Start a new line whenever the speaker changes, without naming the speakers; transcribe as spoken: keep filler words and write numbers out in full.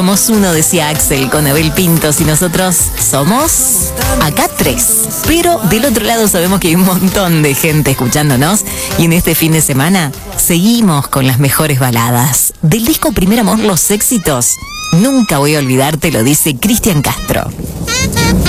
Somos uno, decía Axel con Abel Pintos, y nosotros somos acá tres. Pero del otro lado sabemos que hay un montón de gente escuchándonos y en este fin de semana seguimos con las mejores baladas. Del disco Primer Amor, los éxitos. Nunca voy a olvidarte, lo dice Cristian Castro.